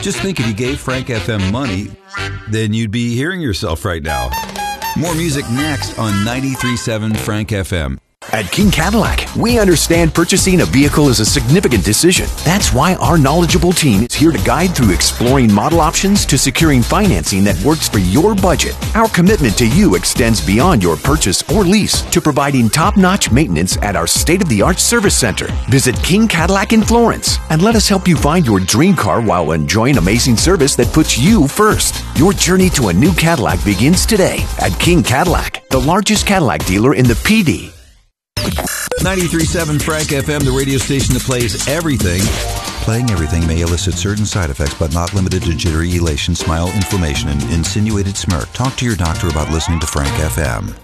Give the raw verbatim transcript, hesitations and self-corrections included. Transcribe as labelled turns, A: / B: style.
A: Just think if you gave Frank F M money, then you'd be hearing yourself right now. More music next on ninety-three point seven Frank F M.
B: At King Cadillac, we understand purchasing a vehicle is a significant decision. That's why our knowledgeable team is here to guide through exploring model options to securing financing that works for your budget. Our commitment to you extends beyond your purchase or lease to providing top-notch maintenance at our state-of-the-art service center. Visit King Cadillac in Florence and let us help you find your dream car while enjoying amazing service that puts you first. Your journey to a new Cadillac begins today at King Cadillac, the largest Cadillac dealer in the P D.
A: ninety-three point seven Frank F M, the radio station that plays everything. Playing everything may elicit certain side effects, but not limited to jittery elation, smile, inflammation, and insinuated smirk. Talk to your doctor about listening to Frank F M.